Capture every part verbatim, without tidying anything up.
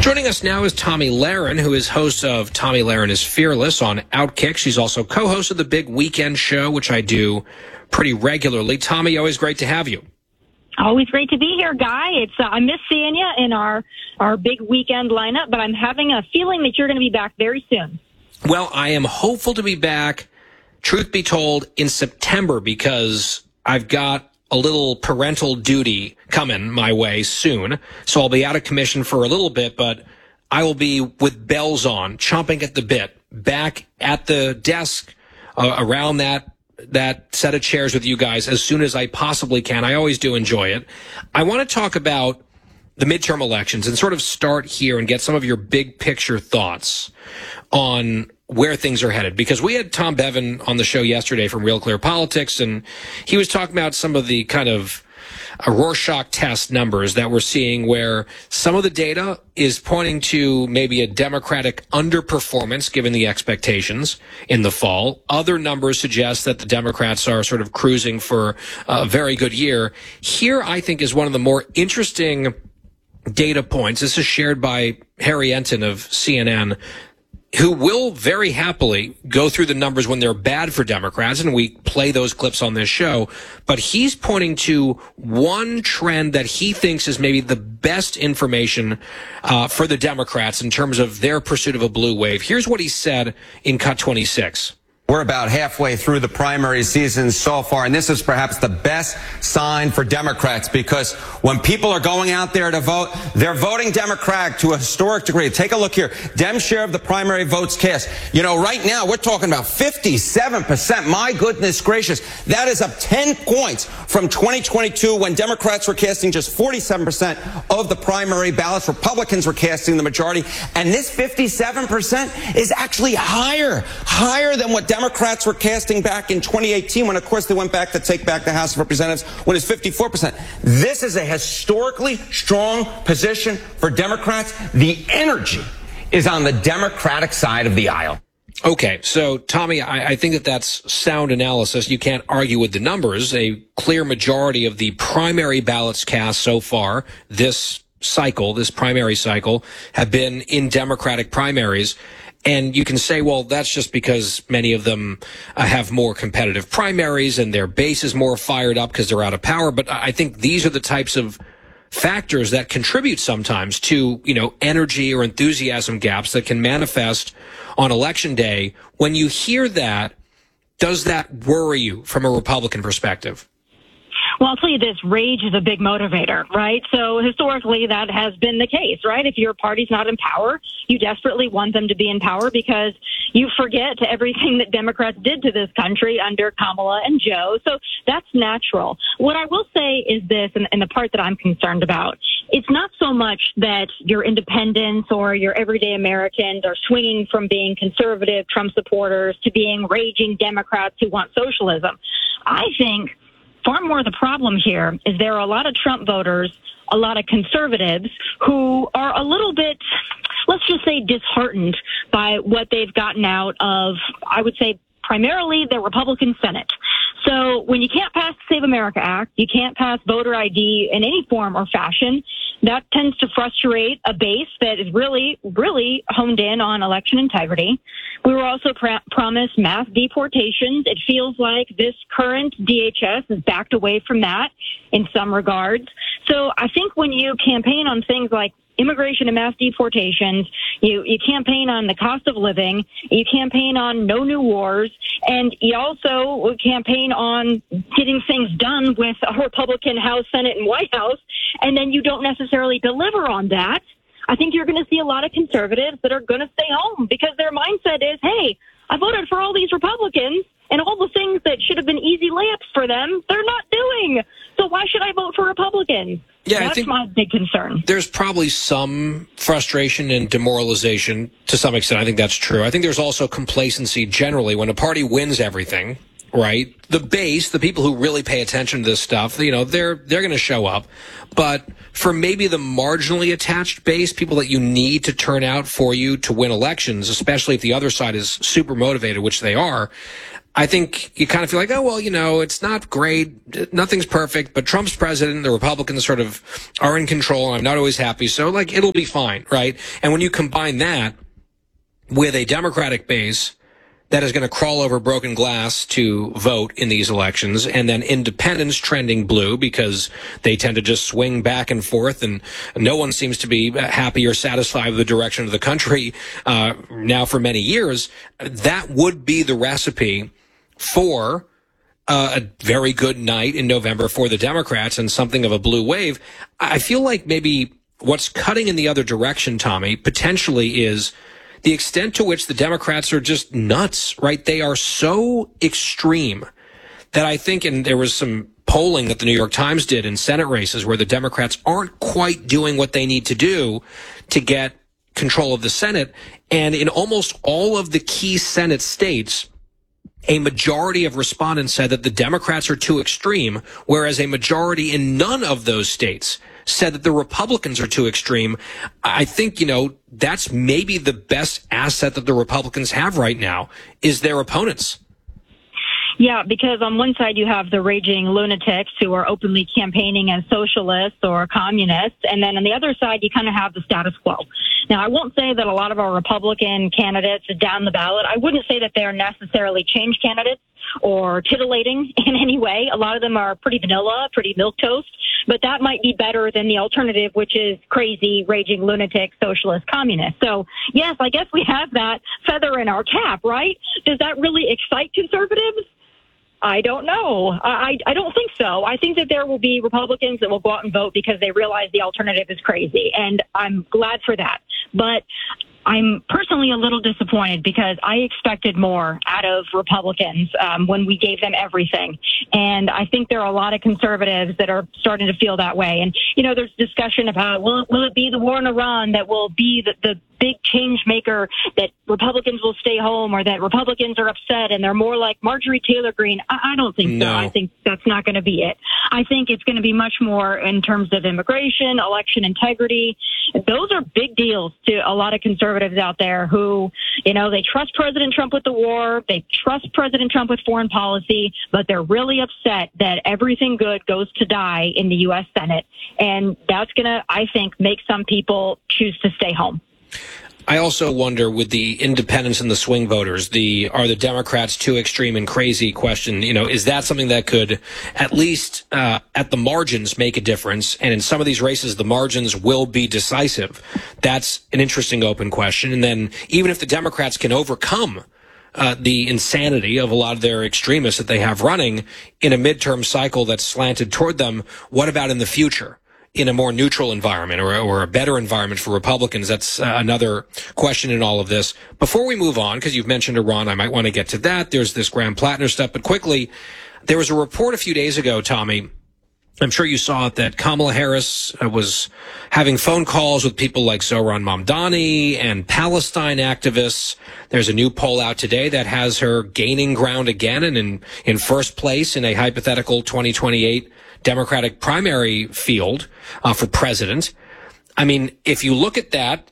Joining us now is Tomi Lahren, who is host of Tomi Lahren is Fearless on Outkick. She's also co-host of the Big Weekend Show, which I do pretty regularly. Tomi, always great to have you. Always great to be here, Guy. It's uh, I miss seeing you in our, our Big Weekend lineup, but I'm having a feeling that you're going to be back very soon. Well, I am hopeful to be back, truth be told, in September, because I've got a little parental duty coming my way soon. So I'll be out of commission for a little bit, but I will be with bells on, chomping at the bit, back at the desk uh, around that that set of chairs with you guys as soon as I possibly can. I always do enjoy it. I want to talk about the midterm elections and sort of start here and get some of your big picture thoughts on where things are headed, because we had Tom Bevan on the show yesterday from Real Clear Politics, and he was talking about some of the kind of uh, Rorschach test numbers that we're seeing, where some of the data is pointing to maybe a Democratic underperformance given the expectations in the fall. Other numbers suggest that the Democrats are sort of cruising for a very good year. Here, I think, is one of the more interesting data points. This is shared by Harry Enton of C N N, who will very happily go through the numbers when they're bad for Democrats, and we play those clips on this show. But he's pointing to one trend that he thinks is maybe the best information uh, for the Democrats in terms of their pursuit of a blue wave. Here's what he said in Cut twenty-six. We're about halfway through the primary season so far, and this is perhaps the best sign for Democrats, because when people are going out there to vote, they're voting Democratic to a historic degree. Take a look here. Dem share of the primary votes cast. You know, right now we're talking about fifty-seven percent. My goodness gracious. That is up ten points from twenty twenty-two, when Democrats were casting just forty-seven percent of the primary ballots. Republicans were casting the majority. And this fifty-seven percent is actually higher, higher than what Democrats were casting back in twenty eighteen, when, of course, they went back to take back the House of Representatives, when it's fifty-four percent. This is a historically strong position for Democrats. The energy is on the Democratic side of the aisle. Okay, so, Tomi, I, I think that that's sound analysis. You can't argue with the numbers. A clear majority of the primary ballots cast so far this cycle, this primary cycle, have been in Democratic primaries. And you can say, well, that's just because many of them uh, have more competitive primaries and their base is more fired up because they're out of power. But I think these are the types of factors that contribute sometimes to, you know, energy or enthusiasm gaps that can manifest on election day. When you hear that, does that worry you from a Republican perspective? Well, I'll tell you this, rage is a big motivator, right? So historically, that has been the case, right? If your party's not in power, you desperately want them to be in power because you forget everything that Democrats did to this country under Kamala and Joe. So that's natural. What I will say is this, and, and the part that I'm concerned about, it's not so much that your independents or your everyday Americans are swinging from being conservative Trump supporters to being raging Democrats who want socialism. I think far more the problem here is there are a lot of Trump voters, a lot of conservatives who are a little bit, let's just say, disheartened by what they've gotten out of, I would say, primarily the Republican Senate. So when you can't pass the Save America Act, you can't pass voter I D in any form or fashion, that tends to frustrate a base that is really, really honed in on election integrity. We were also pr- promised mass deportations. It feels like this current D H S has backed away from that in some regards. So I think when you campaign on things like immigration and mass deportations, you, you campaign on the cost of living, you campaign on no new wars, and you also campaign on getting things done with a Republican House, Senate, and White House, and then you don't necessarily deliver on that. I think you're going to see a lot of conservatives that are going to stay home because their mindset is, hey, I voted for all these Republicans, and all the things that should have been easy layups for them, they're not doing. So why should I vote for Republicans? Yeah, That's I think my big concern. There's probably some frustration and demoralization to some extent. I think that's true. I think there's also complacency generally when a party wins everything, right? The base, the people who really pay attention to this stuff, you know, they're they're going to show up. But for maybe the marginally attached base, people that you need to turn out for you to win elections, especially if the other side is super motivated, which they are, I think you kind of feel like, oh, well, you know, it's not great. Nothing's perfect, but Trump's president. The Republicans sort of are in control. I'm not always happy. So, like, it'll be fine, right? And when you combine that with a Democratic base that is going to crawl over broken glass to vote in these elections, and then independents trending blue because they tend to just swing back and forth, and no one seems to be happy or satisfied with the direction of the country uh, now for many years, that would be the recipe for uh, a very good night in November for the Democrats and something of a blue wave. I feel like maybe what's cutting in the other direction, Tommy, potentially is the extent to which the Democrats are just nuts, right? They are so extreme that I think, and there was some polling that the New York Times did in Senate races where the Democrats aren't quite doing what they need to do to get control of the Senate. And in almost all of the key Senate states, a majority of respondents said that the Democrats are too extreme, whereas a majority in none of those states said that the Republicans are too extreme. I think, you know, that's maybe the best asset that the Republicans have right now is their opponents. Yeah, because on one side you have the raging lunatics who are openly campaigning as socialists or communists, and then on the other side you kind of have the status quo. Now, I won't say that a lot of our Republican candidates down the ballot, I wouldn't say that they're necessarily change candidates or titillating in any way. A lot of them are pretty vanilla, pretty milquetoast, but that might be better than the alternative, which is crazy, raging lunatic, socialist, communist. So, yes, I guess we have that feather in our cap, right? Does that really excite conservatives? I don't know. I, I don't think so. I think that there will be Republicans that will go out and vote because they realize the alternative is crazy, and I'm glad for that. But I'm personally a little disappointed because I expected more out of Republicans um, when we gave them everything. And I think there are a lot of conservatives that are starting to feel that way. And, you know, there's discussion about, will, will it be the war in Iran that will be the, the big change maker, that Republicans will stay home, or that Republicans are upset and they're more like Marjorie Taylor Greene? I, I don't think no. so. I think that's not going to be it. I think it's going to be much more in terms of immigration, election integrity. Those are big deals to a lot of conservatives out there who, you know, they trust President Trump with the war, they trust President Trump with foreign policy, but they're really upset that everything good goes to die in the U S Senate. And that's going to, I think, make some people choose to stay home. I also wonder, with the independents and the swing voters, the are the Democrats too extreme and crazy question, you know, is that something that could at least uh, at the margins make a difference? And in some of these races, the margins will be decisive. That's an interesting open question. And then even if the Democrats can overcome uh, the insanity of a lot of their extremists that they have running in a midterm cycle that's slanted toward them, what about in the future? In a more neutral environment or, or a better environment for Republicans? That's uh, another question in all of this. Before we move on, because you've mentioned Iran, I might want to get to that. There's this Graham Plattner stuff. But quickly, there was a report a few days ago, Tommy, I'm sure you saw it, that Kamala Harris uh, was having phone calls with people like Zohran Mamdani and Palestine activists. There's a new poll out today that has her gaining ground again and in, in first place in a hypothetical twenty twenty-eight Democratic primary field uh, for president. I mean, if you look at that,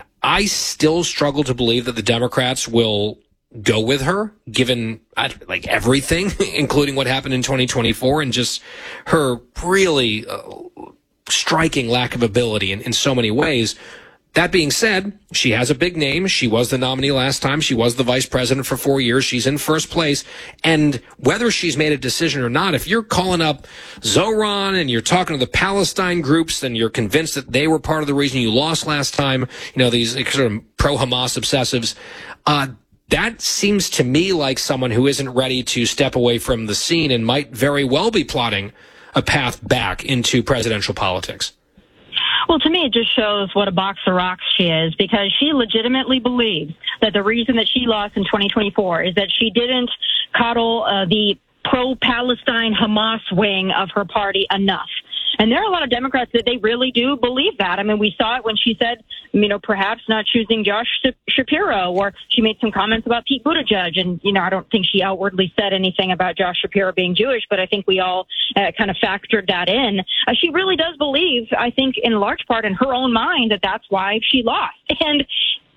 I still struggle to believe that the Democrats will go with her, given uh, like everything, including what happened in twenty twenty-four and just her really uh, striking lack of ability in, in so many ways. That being said, she has a big name. She was the nominee last time. She was the vice president for four years. She's in first place. And whether she's made a decision or not, if you're calling up Zohran and you're talking to the Palestine groups, then you're convinced that they were part of the reason you lost last time, you know, these sort of pro-Hamas obsessives, uh, that seems to me like someone who isn't ready to step away from the scene and might very well be plotting a path back into presidential politics. Well, to me, it just shows what a box of rocks she is, because she legitimately believes that the reason that she lost in twenty twenty-four is that she didn't coddle uh, the pro-Palestine Hamas wing of her party enough. And there are a lot of Democrats that they really do believe that. I mean, we saw it when she said, you know, perhaps not choosing Josh Shapiro, or she made some comments about Pete Buttigieg. And, you know, I don't think she outwardly said anything about Josh Shapiro being Jewish, but I think we all uh, kind of factored that in. Uh, she really does believe, I think, in large part in her own mind, that that's why she lost. And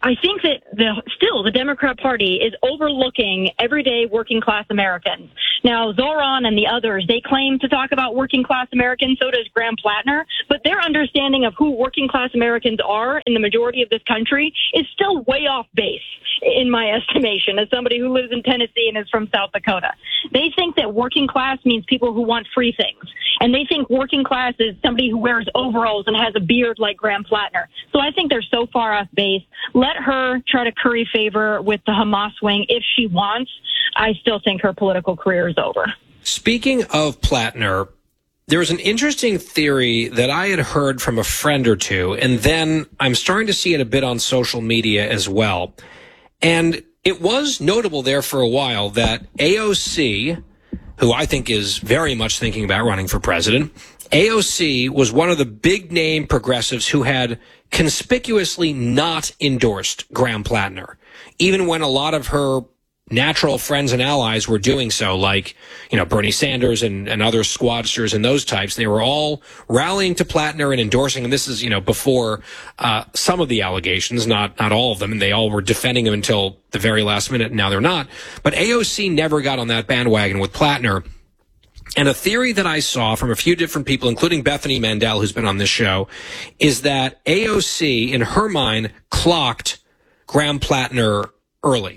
I think that the still the Democrat Party is overlooking everyday working class Americans. Now, Zoran and the others, they claim to talk about working class Americans, so does Graham Plattner, but their understanding of who working class Americans are in the majority of this country is still way off base, in my estimation, as somebody who lives in Tennessee and is from South Dakota. They think that working class means people who want free things, and they think working class is somebody who wears overalls and has a beard like Graham Plattner. So I think they're so far off base. Let her try to curry favor with the Hamas wing if she wants. I still think her political career is over. Speaking of Plattner, there was an interesting theory that I had heard from a friend or two, and then I'm starting to see it a bit on social media as well. And it was notable there for a while that A O C, who I think is very much thinking about running for president, A O C was one of the big name progressives who had conspicuously not endorsed Graham Plattner, even when a lot of her natural friends and allies were doing so, like, you know, Bernie Sanders and, and other squadsters and those types. They were all rallying to Plattner and endorsing him. This is, you know, before uh, some of the allegations, not not all of them, and they all were defending him until the very last minute, and now they're not. But A O C never got on that bandwagon with Plattner. And a theory that I saw from a few different people, including Bethany Mandel, who's been on this show, is that A O C, in her mind, clocked Graham Plattner early.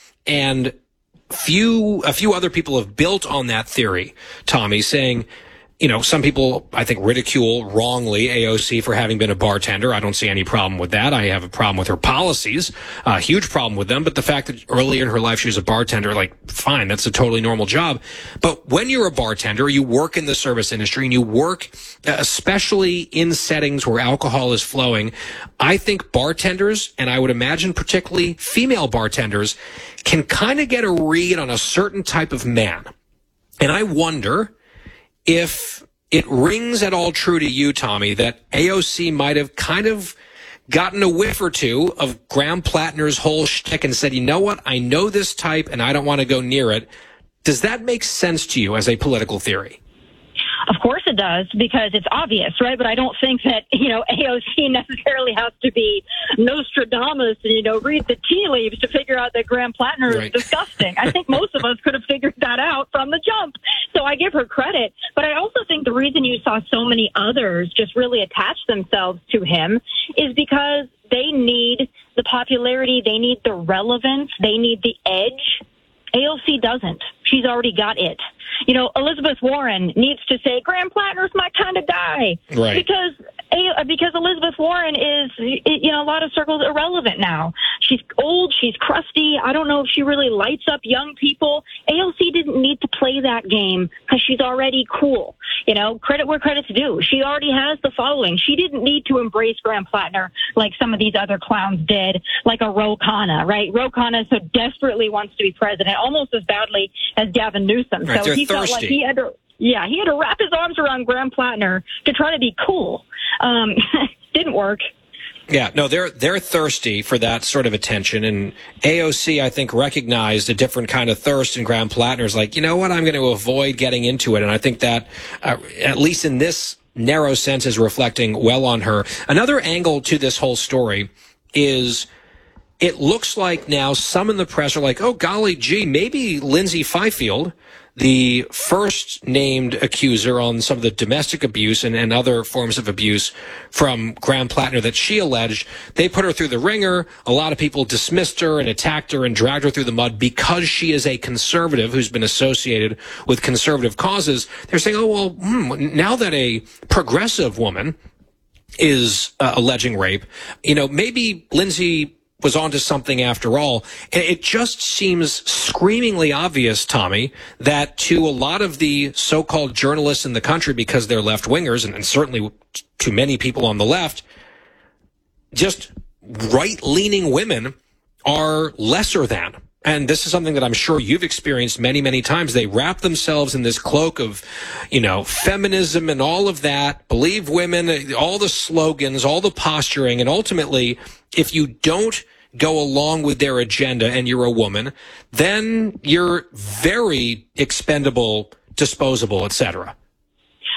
And few, a few other people have built on that theory, Tommy, saying, you know, some people, I think, ridicule wrongly A O C for having been a bartender. I don't see any problem with that. I have a problem with her policies, a huge problem with them. But the fact that early in her life she was a bartender, like, fine, that's a totally normal job. But when you're a bartender, you work in the service industry and you work especially in settings where alcohol is flowing. I think bartenders, and I would imagine particularly female bartenders, can kind of get a read on a certain type of man. And I wonder if it rings at all true to you, Tommy, that A O C might have kind of gotten a whiff or two of Graham Plattner's whole shtick and said, you know what, I know this type and I don't want to go near it. Does that make sense to you as a political theory? Of course it does, because it's obvious, right? But I don't think that, you know, A O C necessarily has to be Nostradamus and, you know, read the tea leaves to figure out that Graham Plattner right. is disgusting. I think most of us could have figured that out from the jump. So I give her credit. But I also think the reason you saw so many others just really attach themselves to him is because they need the popularity, they need the relevance, they need the edge. A O C doesn't. She's already got it. You know, Elizabeth Warren needs to say, Graham Plattner's my kind of guy. Right. Because because Elizabeth Warren is, you know, a lot of circles irrelevant now. She's old. She's crusty. I don't know if she really lights up young people. A O C didn't need to play that game because she's already cool. You know, credit where credit's due. She already has the following. She didn't need to embrace Graham Plattner like some of these other clowns did, like a Ro Khanna, right? Ro Khanna so desperately wants to be president, almost as badly as Gavin Newsom. Right, so he thirsty. felt like he had to, yeah, he had to wrap his arms around Graham Plattner to try to be cool. Um, didn't work. Yeah, no, they're they're thirsty for that sort of attention, and A O C, I think, recognized a different kind of thirst in Graham Plattner's like, you know what, I'm going to avoid getting into it, and I think that, uh, at least in this narrow sense, is reflecting well on her. Another angle to this whole story is it looks like now some in the press are like, oh, golly gee, maybe Lindsay Fifield, the first named accuser on some of the domestic abuse and, and other forms of abuse from Graham Plattner that she alleged, they put her through the ringer. A lot of people dismissed her and attacked her and dragged her through the mud because she is a conservative who's been associated with conservative causes. They're saying, oh, well, hmm, now that a progressive woman is uh, alleging rape, you know, maybe Lindsay was onto something after all. And it just seems screamingly obvious, Tommy, that to a lot of the so-called journalists in the country, because they're left-wingers, and, and certainly to many people on the left, just right-leaning women are lesser than. And this is something that I'm sure you've experienced many, many times. They wrap themselves in this cloak of, you know, feminism and all of that, believe women, all the slogans, all the posturing. And ultimately, if you don't go along with their agenda and you're a woman, then you're very expendable, disposable, et cetera.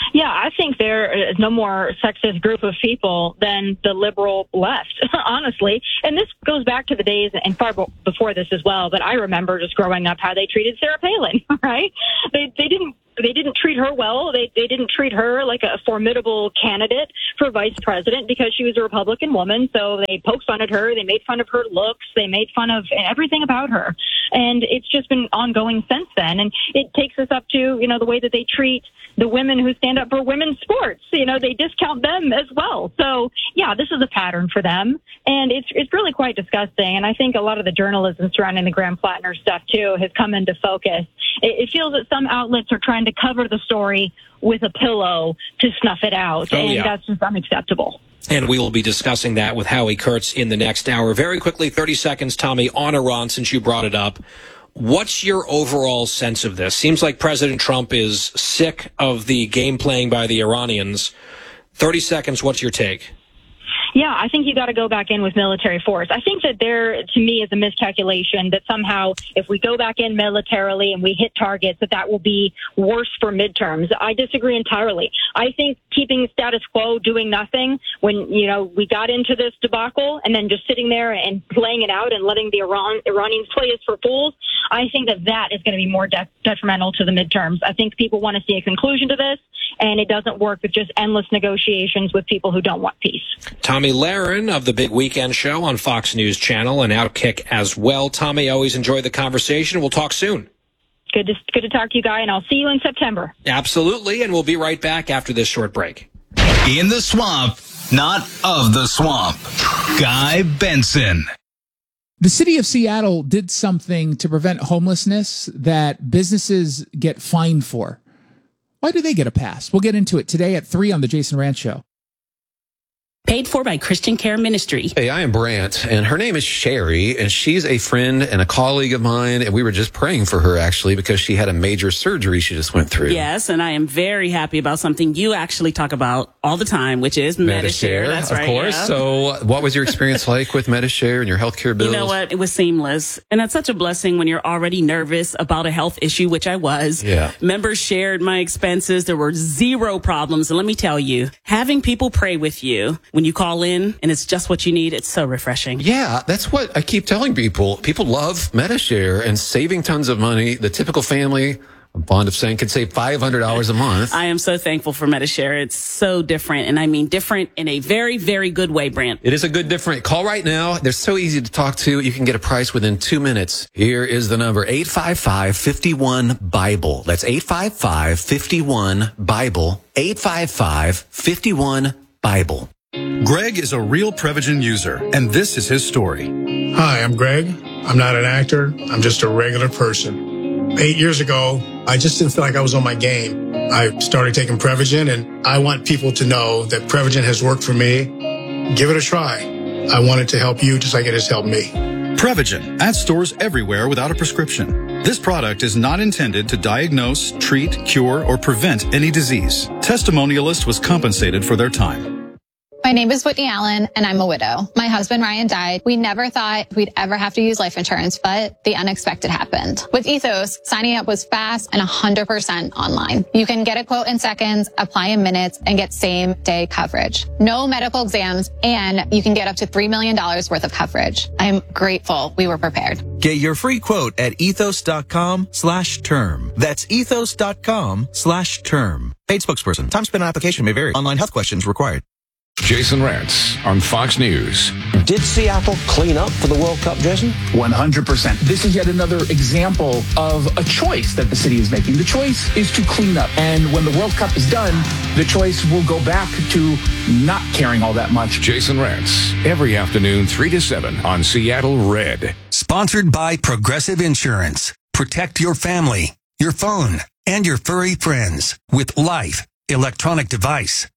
Yeah, I think there is no more sexist group of people than the liberal left, honestly. And this goes back to the days and far before this as well. But I remember just growing up how they treated Sarah Palin, right? They they didn't they didn't treat her well. They they didn't treat her like a formidable candidate for vice president because she was a Republican woman. So they poked fun at her. They made fun of her looks. They made fun of everything about her. And it's just been ongoing since then. And it takes us up to, you know, the way that they treat the women who stand up for women's sports. You know, they discount them as well. So, yeah, this is a pattern for them. And it's it's really quite disgusting. And I think a lot of the journalism surrounding the Graham Plattner stuff, too, has come into focus. It, it feels that some outlets are trying to cover the story with a pillow to snuff it out. Oh, and yeah. that's just unacceptable. And we will be discussing that with Howie Kurtz in the next hour. Very quickly, thirty seconds, Tommy, on Iran, since you brought it up. What's your overall sense of this? Seems like President Trump is sick of the game playing by the Iranians. thirty seconds, what's your take? Yeah, I think you got to go back in with military force. I think that there, to me, is a miscalculation that somehow if we go back in militarily and we hit targets, that that will be worse for midterms. I disagree entirely. I think keeping status quo, doing nothing, when, you know, we got into this debacle and then just sitting there and playing it out and letting the Iran Iranians play us for fools, I think that that is going to be more de- detrimental to the midterms. I think people want to see a conclusion to this, and it doesn't work with just endless negotiations with people who don't want peace. Tommy Lahren of the Big Weekend Show on Fox News Channel and Outkick as well. Tommy, always enjoy the conversation. We'll talk soon. Good to, good to talk to you, Guy, and I'll see you in September. Absolutely, and we'll be right back after this short break. In the swamp, not of the swamp. Guy Benson. The city of Seattle did something to prevent homelessness that businesses get fined for. Why do they get a pass? We'll get into it today at three on the Jason Rantz Show. Paid for by Christian Care Ministry. Hey, I am Brant, and her name is Sherry, and she's a friend and a colleague of mine, and we were just praying for her, actually, because she had a major surgery she just went through. Yes, and I am very happy about something you actually talk about all the time, which is Medi-Share. Medi-Share, That's of right, course. yeah. So what was your experience like with Medi-Share and your healthcare bills? You know what? It was seamless. And that's such a blessing when you're already nervous about a health issue, which I was. Yeah. Members shared my expenses. There were zero problems. And let me tell you, having people pray with you when you call in, and it's just what you need, it's so refreshing. Yeah, that's what I keep telling people. People love Medi-Share and saving tons of money. The typical family, I'm fond of saying, can save five hundred dollars a month. I am so thankful for Medi-Share. It's so different, and I mean different in a very, very good way, Brant. It is a good different. Call right now. They're so easy to talk to. You can get a price within two minutes. Here is the number, eight five five, five one, BIBLE. That's eight five five, five one, BIBLE. eight five five, five one, BIBLE. Greg is a real Prevagen user, and this is his story. Hi, I'm Greg. I'm not an actor. I'm just a regular person. Eight years ago, I just didn't feel like I was on my game. I started taking Prevagen, and I want people to know that Prevagen has worked for me. Give it a try. I want it to help you just like it has helped me. Prevagen, at stores everywhere without a prescription. This product is not intended to diagnose, treat, cure, or prevent any disease. Testimonialist was compensated for their time. My name is Whitney Allen, and I'm a widow. My husband, Ryan, died. We never thought we'd ever have to use life insurance, but the unexpected happened. With Ethos, signing up was fast and one hundred percent online. You can get a quote in seconds, apply in minutes, and get same-day coverage. No medical exams, and you can get up to three million dollars worth of coverage. I'm grateful we were prepared. Get your free quote at ethos.com slash term. That's ethos.com slash term. Paid spokesperson. Time spent on application may vary. Online health questions required. Jason Rantz on Fox News. Did Seattle clean up for the World Cup, Jason? one hundred percent. This is yet another example of a choice that the city is making. The choice is to clean up. And when the World Cup is done, the choice will go back to not caring all that much. Jason Rantz, every afternoon, three to seven on Seattle Red. Sponsored by Progressive Insurance. Protect your family, your phone, and your furry friends with Life electronic device.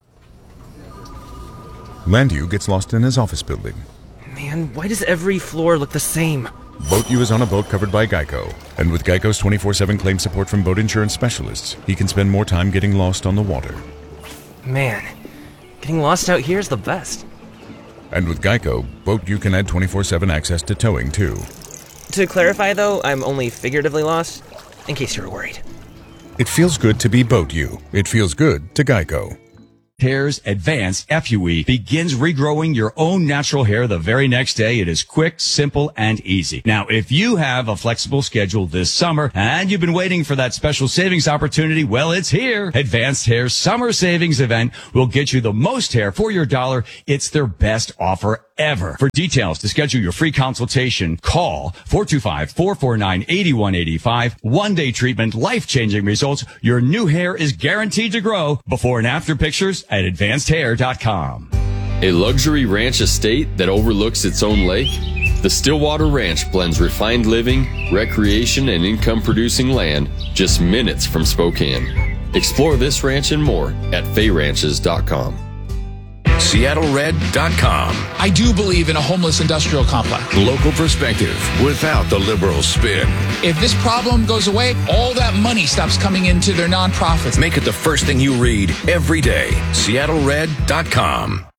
Landu gets lost in his office building. Man, why does every floor look the same? BoatU is on a boat covered by Geico. And with Geico's twenty-four seven claim support from boat insurance specialists, he can spend more time getting lost on the water. Man, getting lost out here is the best. And with Geico, BoatU can add twenty-four seven access to towing, too. To clarify, though, I'm only figuratively lost, in case you were worried. It feels good to be Boat You. It feels good to Geico. Hair's Advanced F U E begins regrowing your own natural hair the very next day. It is quick, simple, and easy. Now, if you have a flexible schedule this summer and you've been waiting for that special savings opportunity, well, it's here. Advanced Hair's Summer Savings Event will get you the most hair for your dollar. It's their best offer ever. For details to schedule your free consultation, call four two five, four four nine, eight one eight five. One-day treatment, life-changing results. Your new hair is guaranteed to grow. Before and after pictures at advanced hair dot com. A luxury ranch estate that overlooks its own lake? The Stillwater Ranch blends refined living, recreation, and income-producing land just minutes from Spokane. Explore this ranch and more at fay ranches dot com. Seattle Red dot com. I do believe in a homeless industrial complex. Local perspective without the liberal spin. If this problem goes away, all that money stops coming into their nonprofits. Make it the first thing you read every day. Seattle Red dot com.